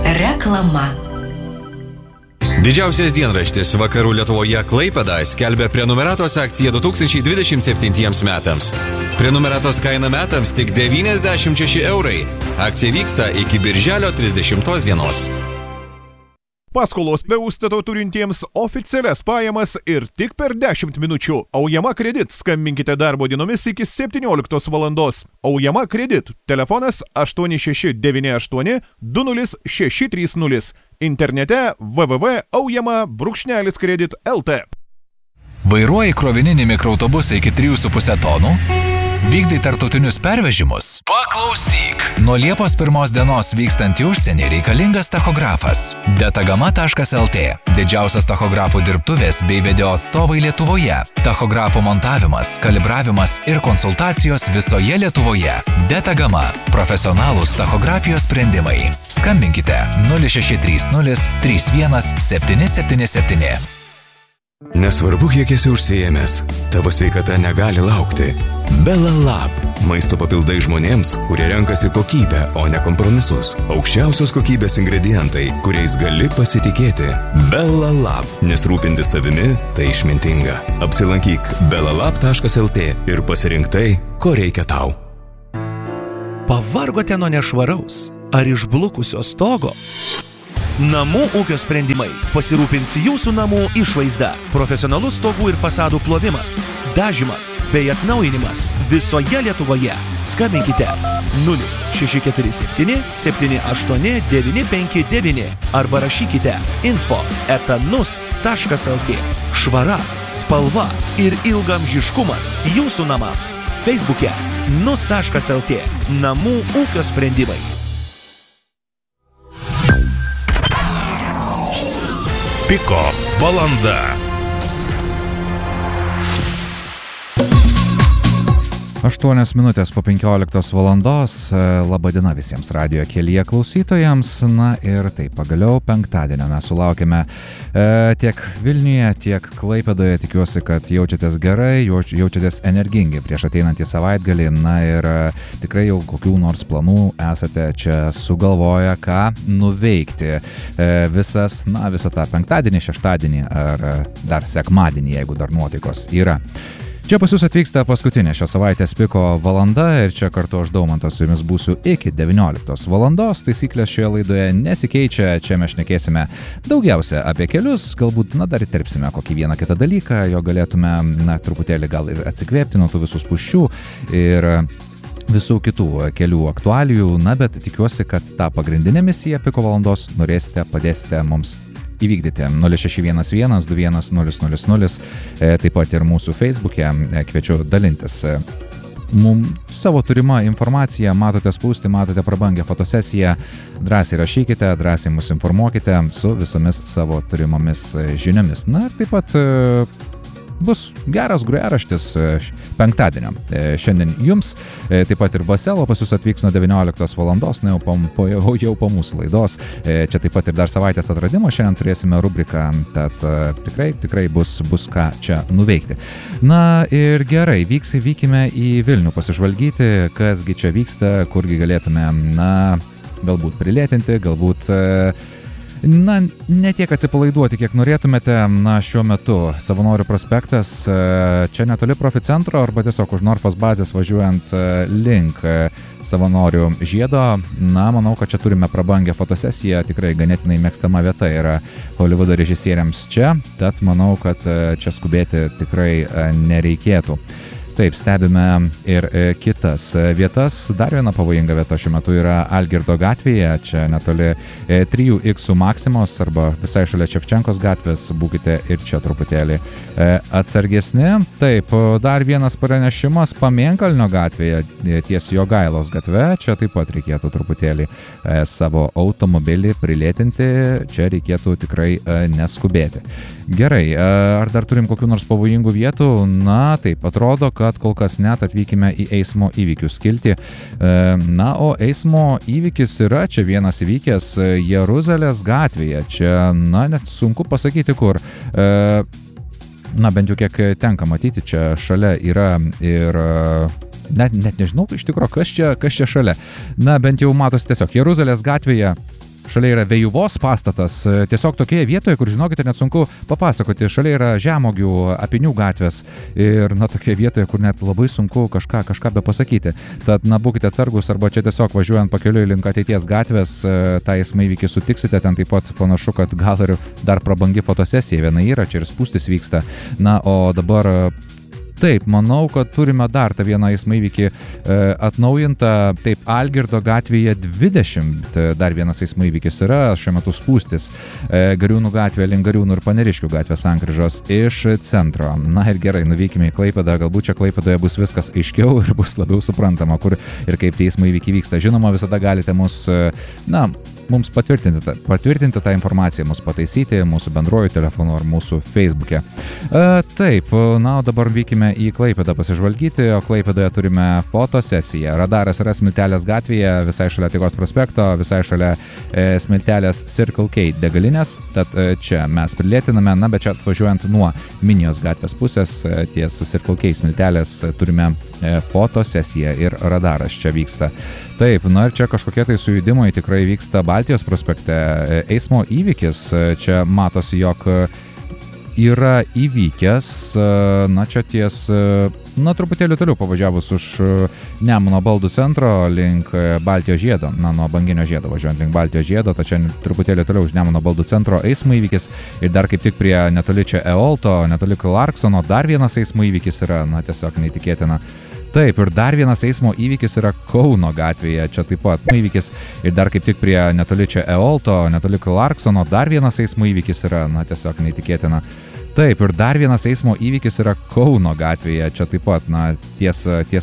Reklama. Didžiausias dienraštis Vakarų Lietuvoje Klaipėda skelbia prenumeratos akciją 2027 metams. Prenumeratos kaina metams tik 96 eurai. Akcija vyksta iki birželio 30 dienos. Paskolos be užstato turintiems oficialias pajamas ir tik per 10 minučių. Aujama kredit. Skambinkite darbo dienomis iki 17 valandos. Aujama kredit. Telefonas 8698 20630. Internete www.aujama-kredit.lt. Vairuoji krovininį mikroautobusą iki 3,5 tonų? Vykdai tarptautinius pervežimus? Paklausyk! Nuo Liepos 1 dienos vykstant į užsienį reikalingas tachografas. Detagama.lt. Didžiausios tachografų dirbtuvės bei video atstovai Lietuvoje. Tachografų montavimas, kalibravimas ir konsultacijos visoje Lietuvoje. Detagama. Profesionalūs tachografijos sprendimai. Skambinkite 0630 31 777. Nesvarbu, kiek esi užsiėmęs, tavo sveikata negali laukti. Bella Lab. Maisto papildai žmonėms, kurie renkasi kokybę, o ne kompromisus. Aukščiausios kokybės ingredientai, kuriais gali pasitikėti. Bella Lab. Nes rūpintis savimi tai išmintinga. Apsilankyk bellalab.lt ir pasirink tai, ko reikia tau. Pavargote nuo nešvaraus ar išblukusio stogo? Namų ūkio sprendimai pasirūpins jūsų namų išvaizda. Profesionalus stogų ir fasadų plovimas, dažymas bei atnaujinimas visoje Lietuvoje. Skambinkite 0647 78 959 arba rašykite info@nus.lt. Švara, spalva ir ilgamžiškumas jūsų namams. Facebook'e nus.lt. Namų ūkio sprendimai. Piko valanda. 8 minutės po 15 valandos. Labą dieną visiems radijo kelyje klausytojams. Na ir taip, pagaliau penktadienio mes sulaukėme tiek Vilniuje, tiek Klaipėdoje. Tikiuosi, kad jaučiatės gerai, jaučiatės energingi prieš ateinantį savaitgalį. Na ir tikrai jau kokių nors planų esate čia sugalvoję, ką nuveikti visą tą penktadienį, šeštadienį ar dar sekmadienį, jeigu dar nuotaikos yra. Čia pas jūs atvyksta paskutinė šios savaitės Piko valanda ir čia kartu aš Daumantas su jumis būsiu iki 19 valandos. Taisyklės šioje laidoje nesikeičia, čia mes šnekėsime daugiausia apie kelius, galbūt dar įterpsime kokį vieną kitą dalyką, jo galėtume truputėlį gal ir atsikvėpti nuo tų visų spūsčių ir visų kitų kelių aktualijų, bet tikiuosi, kad tą pagrindinę misiją Piko valandos padėsite mums įvykdyti 0611 21 000, taip pat ir mūsų Facebook'e kviečiu dalintis savo turimą informaciją, matote spūstį, matote prabangę fotosesiją, drąsiai rašykite, drąsiai mus informuokite su visomis savo turimomis žiniomis. Na ir taip pat bus geras grojaraštis penktadienio. Šiandien jums, taip pat ir Baselo pas jūs atvyks nuo 19 valandos, jau po mūsų laidos. Čia taip pat ir dar savaitės atradimo, šiandien turėsime rubriką, tad tikrai bus ką čia nuveikti. Na ir gerai, vykime į Vilnių pasižvalgyti, kasgi čia vyksta, kurgi galėtume, galbūt prilėtinti, galbūt ne tiek atsipalaiduoti, kiek norėtumėte. Šiuo metu Savanorių prospektas, čia netoli Proficentro arba tiesiog už Norfos bazės važiuojant link Savanorių žiedo. Manau, kad čia turime prabangę fotosesiją, tikrai ganėtinai mėgstama vieta yra Holivudo režisieriams čia, tad manau, kad čia skubėti tikrai nereikėtų. Taip, stebime ir kitas vietas. Dar viena pavojinga vieta šiuo metu yra Algirdo gatvėje, čia netoli 3X Maksimos arba visai šalia Ševčenkos gatvės, būkite ir čia truputėlį atsargesni. Taip, dar vienas pranešimas Pamėnkalnio gatvėje ties Jogailos gatve, čia taip pat reikėtų truputėlį savo automobilį prilėtinti, čia reikėtų tikrai neskubėti. Gerai, ar dar turim kokių nors pavojingų vietų? Taip, atrodo, kad kol kas net atvykime į eismo įvykių skiltį. O eismo įvykis yra čia vienas įvykęs Jeruzalės gatvėje. Čia, net sunku pasakyti kur. Bent jau kiek tenka matyti, čia šalia yra ir net nežinau iš tikro, kas čia šalia. Bent jau matosi tiesiog Jeruzalės gatvėje. šalia yra Vėjuvos pastatas, tiesiog tokioje vietoje, kur, žinokite, net sunku papasakoti, šalia yra Žemuogių, Apinių gatvės ir, na, tokioje vietoje, kur net labai sunku kažką be pasakyti. Tad, na, būkite atsargus arba čia tiesiog važiuojant pakeliui link ateities gatvės, tą eismo įvykį sutiksite, ten taip pat panašu, kad gal ir dar prabangi fotosesija viena yra, čia ir spūstis vyksta. Na, o dabar taip, manau, kad turime dar tą vieną eismo įvykį atnaujintą. Taip, Algirdo gatvėje 20 dar vienas eismo įvykis yra, šiuo metu spūstis Gariūnų gatvė, link Gariūnų ir Paneriškių gatvės sankryžos iš centro. Na ir gerai, nuvykime į Klaipėdą, galbūt čia Klaipėdoje bus viskas aiškiau ir bus labiau suprantama, kur ir kaip tie eismo įvykiai vyksta. Žinoma, visada galite mums patvirtinti tą informaciją, mus pataisyti mūsų bendruoju telefonu ar mūsų Facebook'e. Taip, na, o dabar vykime į Klaipėdą pasižvalgyti, o Klaipėdoje turime fotosesiją. Radaras yra Smiltelės gatvėje, visai šalia Taikos prospekto, visai šalia Smiltelės Circle K degalinės, tad čia mes prilėtiname, na, bet čia atvažiuojant nuo Minijos gatvės pusės, ties Circle K Smiltelės turime fotosesiją ir radaras čia vyksta. Taip, na ir čia kažkokie tai sujudimai tikrai vyksta Baltijos prospekte. Eismo įvykis, čia matosi, jog yra įvykęs, na čia ties, na truputėlį toliau pavažiavus už Nemuno baldų centro link Baltijos žiedo, na nuo Banginio žiedo važiuojant link Baltijos žiedo, tačiau truputėlį toliau už Nemuno baldų centro eismo įvykis ir dar kaip tik prie netoli čia Eolto, netoli Clarksono dar vienas eismo įvykis yra, na tiesiog neįtikėtina. Taip, ir dar vienas eismo įvykis yra Kauno gatvėje, čia taip pat įvykis ir dar kaip tik prie netoli čia Eolto, netoli Clarksono dar vienas eismo įvykis yra, na tiesiog neįtikėtina. Taip, ir dar vienas eismo įvykis yra Kauno gatvėje, čia taip pat, na ties